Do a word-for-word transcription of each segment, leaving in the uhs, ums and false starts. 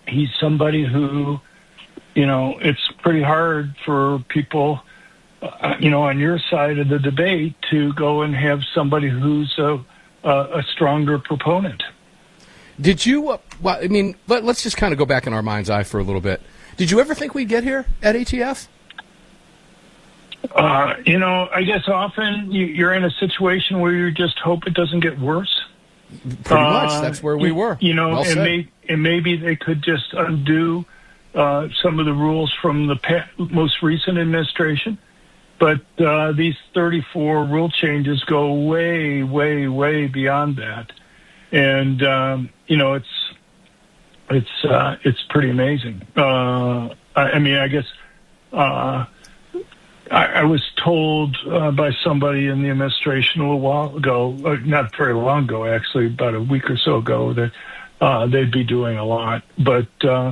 he's somebody who, you know, it's pretty hard for people, uh, you know, on your side of the debate to go and have somebody who's a, a, a stronger proponent. Did you, uh, well, I mean, let, let's just kind of go back in our mind's eye for a little bit. Did you ever think we'd get here at A T F? Uh, you know, I guess often you, you're in a situation where you just hope it doesn't get worse. Pretty uh, much. That's where we were. You know, well and, may, and maybe they could just undo uh, some of the rules from the pa- most recent administration. But uh, these thirty-four rule changes go way, way, way beyond that. And, um, you know, it's it's uh, it's pretty amazing. Uh, I, I mean, I guess uh, I, I was told uh, by somebody in the administration a little while ago, uh, not very long ago, actually, about a week or so ago, that uh, they'd be doing a lot. But, uh,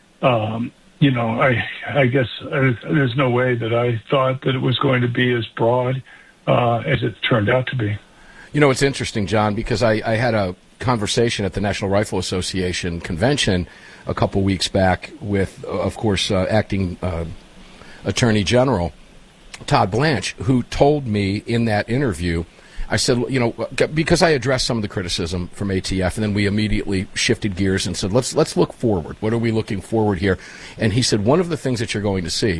um, you know, I I guess uh, there's no way that I thought that it was going to be as broad uh, as it turned out to be. You know, it's interesting, John, because I, I had a conversation at the National Rifle Association convention a couple weeks back with, of course, uh, acting uh, Attorney General Todd Blanche, who told me in that interview, I said, you know, because I addressed some of the criticism from A T F, and then we immediately shifted gears and said, let's let's look forward. What are we looking forward here? And he said, one of the things that you're going to see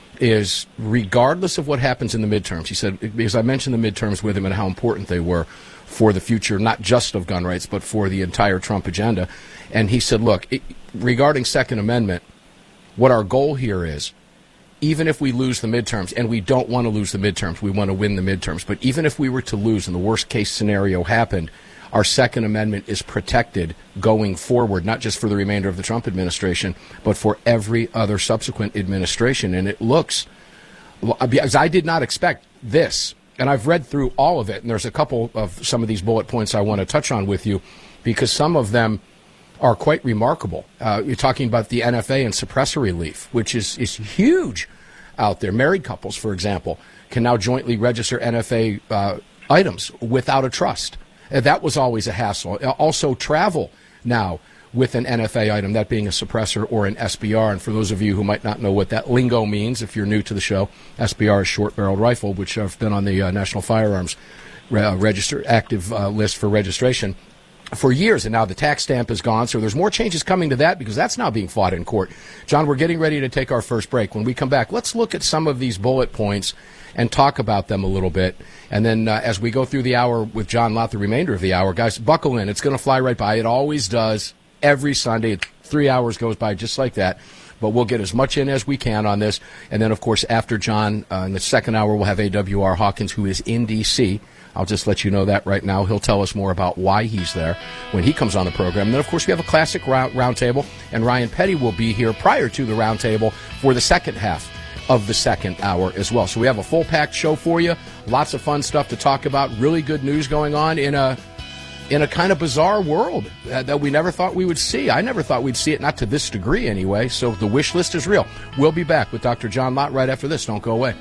is, regardless of what happens in the midterms, he said, because I mentioned the midterms with him and how important they were for the future, not just of gun rights, but for the entire Trump agenda. And he said, look, it, regarding Second Amendment, what our goal here is, even if we lose the midterms, and we don't want to lose the midterms, we want to win the midterms, but even if we were to lose and the worst case scenario happened, our Second Amendment is protected going forward, not just for the remainder of the Trump administration, but for every other subsequent administration. And it looks, because I did not expect this, and I've read through all of it, and there's a couple of some of these bullet points I want to touch on with you, because some of them are quite remarkable. Uh, you're talking about the N F A and suppressor relief, which is, is huge out there. Married couples, for example, can now jointly register N F A uh, items without a trust. Uh, that was always a hassle. Also, travel now with an N F A item, that being a suppressor or an S B R. And for those of you who might not know what that lingo means, if you're new to the show, S B R is short-barreled rifle, which have been on the uh, National Firearms uh, register active uh, list for registration for years, and now the tax stamp is gone, so there's more changes coming to that because that's now being fought in court. John, we're getting ready to take our first break. When we come back, let's look at some of these bullet points and talk about them a little bit. And then uh, as we go through the hour with John Lott, the remainder of the hour, guys, buckle in. It's going to fly right by. It always does every Sunday. Three hours goes by just like that. But we'll get as much in as we can on this. And then, of course, after John, uh, in the second hour, we'll have A W R Hawkins, who is in D C I'll just let you know that right now. He'll tell us more about why he's there when he comes on the program. And then, of course, we have a classic round, roundtable, and Ryan Petty will be here prior to the roundtable for the second half of the second hour as well. So we have a full-packed show for you. Lots of fun stuff to talk about. Really good news going on in a in a kind of bizarre world uh, that we never thought we would see. I never thought we'd see it, not to this degree anyway. So the wish list is real. We'll be back with Doctor John Lott right after this. Don't go away.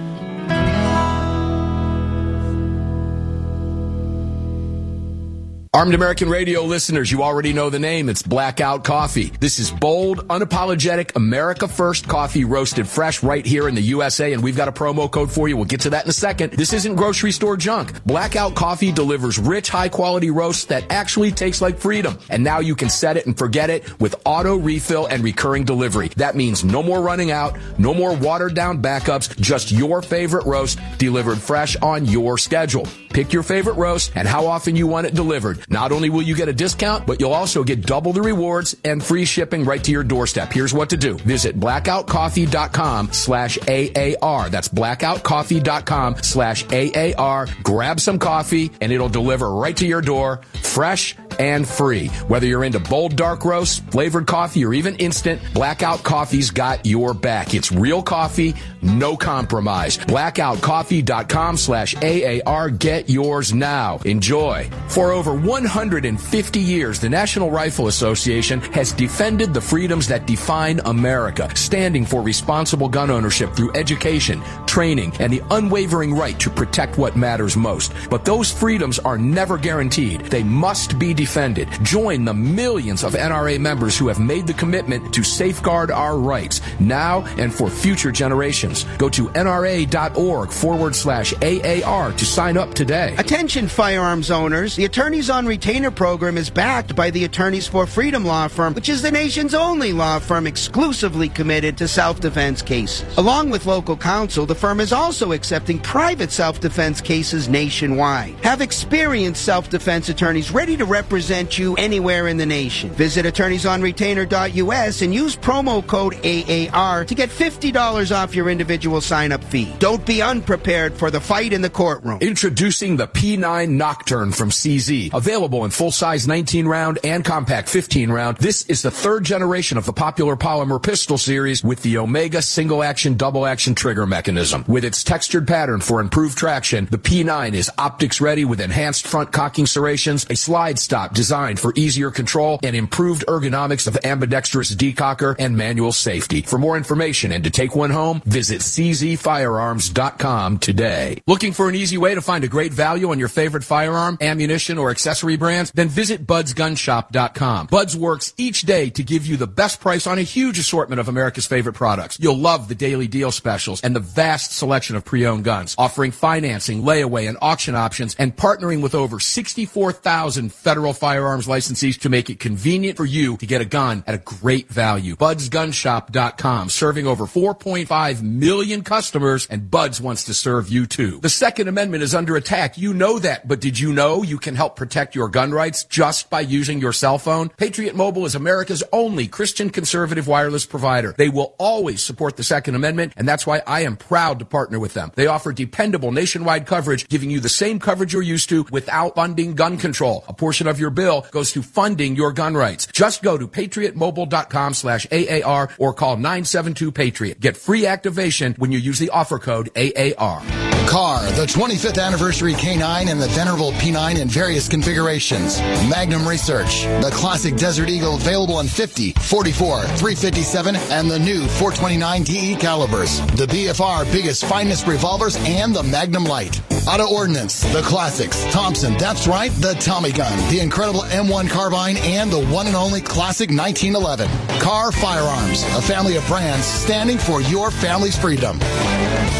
Armed American Radio listeners, you already know the name. It's Blackout Coffee. This is bold, unapologetic, America First coffee roasted fresh right here in the U S A, and we've got a promo code for you. We'll get to that in a second. This isn't grocery store junk. Blackout Coffee delivers rich, high-quality roasts that actually taste like freedom. And now you can set it and forget it with auto refill and recurring delivery. That means no more running out, no more watered-down backups, just your favorite roast delivered fresh on your schedule. Pick your favorite roast and how often you want it delivered. Not only will you get a discount, but you'll also get double the rewards and free shipping right to your doorstep. Here's what to do. Visit blackoutcoffee.com slash AAR. That's blackoutcoffee.com slash AAR. Grab some coffee and it'll deliver right to your door, fresh and free. Whether you're into bold dark roasts, flavored coffee, or even instant, Blackout Coffee's got your back. It's real coffee, no compromise. blackoutcoffee.com slash AAR. Get yours now. Enjoy. For over one hundred fifty years, the National Rifle Association has defended the freedoms that define America, standing for responsible gun ownership through education, training, training, and the unwavering right to protect what matters most. But those freedoms are never guaranteed. They must be defended. Join the millions of N R A members who have made the commitment to safeguard our rights now and for future generations. Go to nra.org forward slash AAR to sign up today. Attention firearms owners. The Attorneys on Retainer program is backed by the Attorneys for Freedom law firm, which is the nation's only law firm exclusively committed to self-defense cases. Along with local counsel, the firm is also accepting private self-defense cases nationwide. Have experienced self-defense attorneys ready to represent you anywhere in the nation. Visit attorneys on retainer dot U S and use promo code A A R to get fifty dollars off your individual sign-up fee. Don't be unprepared for the fight in the courtroom. Introducing the P nine Nocturne from C Z. Available in full-size nineteen round and compact fifteen round, this is the third generation of the popular polymer pistol series with the Omega single-action, double-action trigger mechanism. With its textured pattern for improved traction, the P nine is optics-ready with enhanced front cocking serrations, a slide stop designed for easier control, and improved ergonomics of ambidextrous decocker and manual safety. For more information and to take one home, visit c z firearms dot com today. Looking for an easy way to find a great value on your favorite firearm, ammunition, or accessory brands? Then visit buds gun shop dot com. Buds works each day to give you the best price on a huge assortment of America's favorite products. You'll love the daily deal specials and the vast selection of pre-owned guns, offering financing, layaway, and auction options, and partnering with over sixty-four thousand federal firearms licensees to make it convenient for you to get a gun at a great value. buds gun shop dot com, serving over four point five million customers, and Buds wants to serve you too. The Second Amendment is under attack. You know that, but did you know you can help protect your gun rights just by using your cell phone? Patriot Mobile is America's only Christian conservative wireless provider. They will always support the Second Amendment, and that's why I am proud to partner with them. They offer dependable nationwide coverage, giving you the same coverage you're used to without funding gun control. A portion of your bill goes to funding your gun rights. Just go to patriot mobile dot com slash A A R or call nine seven two Patriot. Get free activation when you use the offer code A A R. Car, the twenty-fifth anniversary K nine and the venerable P nine in various configurations. Magnum Research, the classic Desert Eagle available in fifty, forty-four, three fifty-seven, and the new four twenty-nine D E calibers. The B F R biggest, finest revolvers and the Magnum Light. Auto Ordnance, the classics. Thompson, that's right, the Tommy gun, the incredible M one carbine, and the one and only classic nineteen eleven. Car Firearms, a family of brands standing for your family's freedom.